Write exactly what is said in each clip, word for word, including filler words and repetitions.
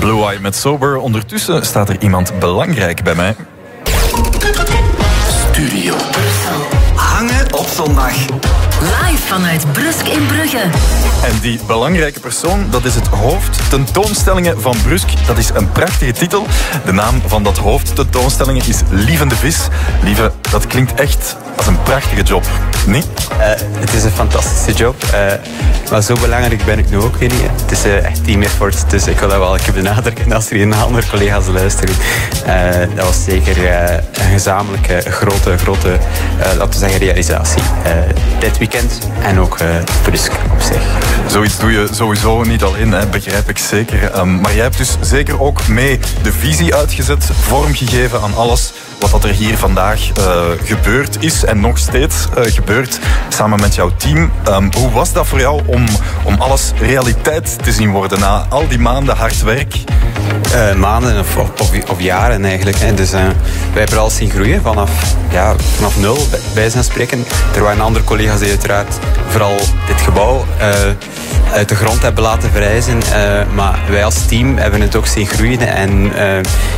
Blue Eye met Sober. Ondertussen staat er iemand belangrijk bij mij. Studio Hangen op zondag. Live vanuit Brusk in Brugge. En die belangrijke persoon, dat is het hoofd tentoonstellingen van Brusk. Dat is een prachtige titel. De naam van dat hoofd tentoonstellingen is Lieve de Vis. Lieve, dat klinkt echt als een prachtige job, niet? Uh, het is een fantastische job, uh, maar zo belangrijk ben ik nu ook weer niet. Het is uh, echt team effort, dus ik wil dat wel even benadrukken als er hier andere collega's luisteren. Uh, dat was zeker uh, een gezamenlijke, grote, grote uh, laten we zeggen, realisatie. Uh, dit weekend en ook uh, Brusk op zich. Zoiets doe je sowieso niet alleen, hè, begrijp ik zeker. Um, maar jij hebt dus zeker ook mee de visie uitgezet, vormgegeven aan alles wat er hier vandaag uh, gebeurd is en nog steeds uh, gebeurt samen met jouw team. Um, hoe was dat voor jou om, om alles realiteit te zien worden na al die maanden hard werk? Uh, maanden of, of, of jaren eigenlijk. Hè. Dus uh, wij hebben alles zien groeien vanaf, ja, vanaf nul, bij, bij zijn spreken. Er waren andere collega's die uiteraard vooral dit gebouw uh, uit de grond hebben laten verrijzen. Uh, maar wij als team hebben het ook zien groeien en uh,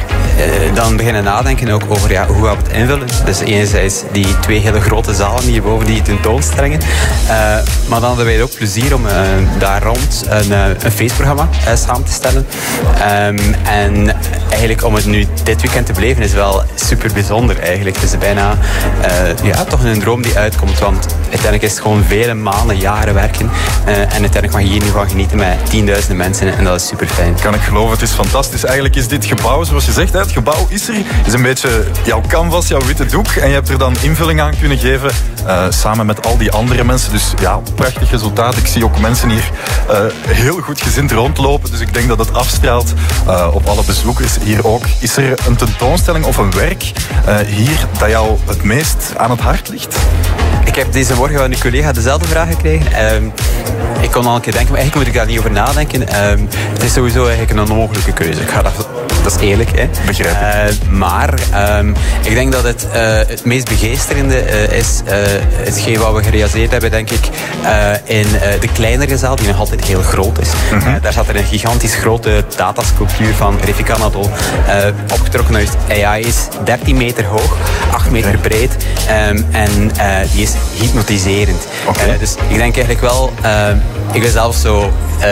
Uh, dan beginnen nadenken ook over ja, hoe gaan we het invullen. Dus enerzijds die twee hele grote zalen hierboven, die tentoonstellingen. Uh, maar dan hadden wij ook plezier om uh, daar rond een, uh, een feestprogramma uh, samen te stellen. Um, en eigenlijk om het nu dit weekend te beleven is wel super bijzonder eigenlijk. Het is bijna uh, ja, toch een droom die uitkomt. Want uiteindelijk is het gewoon vele maanden, jaren werken. Uh, en uiteindelijk mag je hier nu van genieten met tienduizenden mensen. En dat is super fijn. Kan ik geloven, het is fantastisch. Eigenlijk is dit gebouw, zoals je zegt, het gebouw is er. Is een beetje jouw canvas, jouw witte doek. En je hebt er dan invulling aan kunnen geven. Uh, samen met al die andere mensen. Dus ja, prachtig resultaat. Ik zie ook mensen hier uh, heel goed gezind rondlopen. Dus ik denk dat het afstraalt uh, op alle bezoekers hier ook. Is er een tentoonstelling of een werk uh, hier dat jou het meest aan het hart ligt? Ik heb deze morgen van uw collega dezelfde vraag gekregen. Um, ik kon al een keer denken, maar eigenlijk moet ik daar niet over nadenken. Um, het is sowieso eigenlijk een onmogelijke keuze. Ik ga dat, dat is eerlijk, hè. Begrijp ik. Uh, maar um, ik denk dat het, uh, het meest begeesterende uh, is uh, hetgeen wat we gerealiseerd hebben, denk ik, uh, in uh, de kleinere zaal, die nog altijd heel groot is. Mm-hmm. Uh, daar zat er een gigantisch grote datasculptuur van Refik Anadol, uh, opgetrokken uit A I, is dertien meter hoog, acht meter okay. breed. Um, en uh, die is hypnotiserend. Okay. Uh, dus ik denk eigenlijk wel, uh, ik ben zelf zo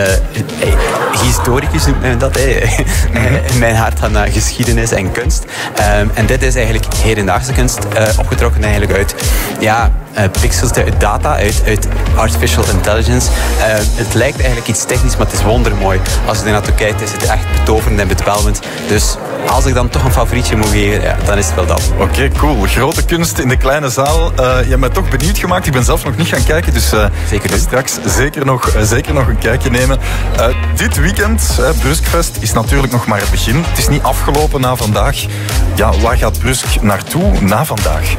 uh, historicus noemt men dat, hey. Mm-hmm. in mijn hart van uh, geschiedenis en kunst. Um, en dit is eigenlijk hedendaagse kunst, uh, opgetrokken eigenlijk uit ja, uh, pixels, uit data, uit, uit artificial intelligence. Uh, het lijkt eigenlijk iets technisch, maar het is wondermooi. Als je er naartoe kijkt, is het echt betoverend en bedwelmend. Dus als ik dan toch een favorietje moet geven, ja, dan is het wel dat. Oké, okay, cool. Grote kunst in de kleine zaal. Uh, je hebt mij toch benieuwd gemaakt. Ik ben zelf nog niet gaan kijken, dus uh, zeker dus. straks zeker nog, uh, zeker nog een kijkje nemen. Uh, dit weekend, uh, Bruskfest, is natuurlijk nog maar het begin. Het is niet afgelopen na vandaag. Ja, waar gaat Brusk naartoe na vandaag?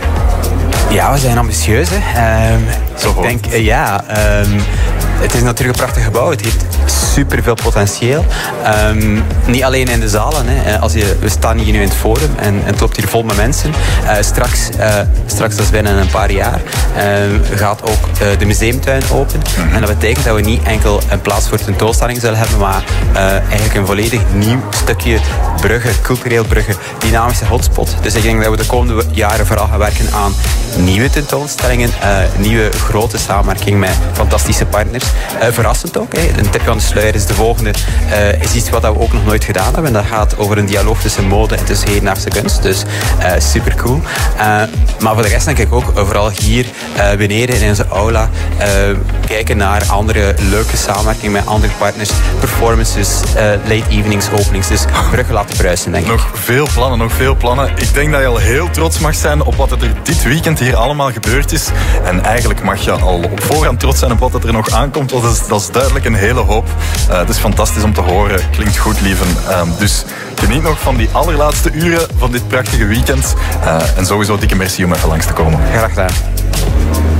Ja, we zijn ambitieus. Hè. Um, Zo ik denk, uh, ja... Um, Het is natuurlijk een prachtig gebouw. Het heeft superveel potentieel. Um, niet alleen in de zalen. Hè. Als je, we staan hier nu in het forum en, en het loopt hier vol met mensen. Uh, straks, uh, straks, dat is binnen een paar jaar, uh, gaat ook uh, de museumtuin open. Mm-hmm. En dat betekent dat we niet enkel een plaats voor tentoonstelling zullen hebben, maar uh, eigenlijk een volledig nieuw stukje Brugge, cultureel Brugge, dynamische hotspot. Dus ik denk dat we de komende jaren vooral gaan werken aan nieuwe tentoonstellingen, uh, nieuwe grote samenwerking met fantastische partners. Uh, verrassend ook. Hè. Een tipje aan de sluier is de volgende. Uh, is iets wat we ook nog nooit gedaan hebben. En dat gaat over een dialoog tussen mode en tussen hedendaagse kunst. Dus uh, super cool. Uh, maar voor de rest denk ik ook uh, vooral hier uh, beneden in onze aula uh, kijken naar andere leuke samenwerkingen met andere partners. Performances, uh, late evenings, openings. Dus Brugge laten bruisen, denk ik. Nog veel plannen, nog veel plannen. Ik denk dat je al heel trots mag zijn op wat er dit weekend hier allemaal gebeurd is. En eigenlijk mag je al op voorhand trots zijn op wat er nog aankomt. Want dat is, dat is duidelijk een hele hoop. Uh, het is fantastisch om te horen. Klinkt goed, lieven. Uh, dus geniet nog van die allerlaatste uren van dit prachtige weekend. Uh, en sowieso dikke merci om even langs te komen. Graag gedaan.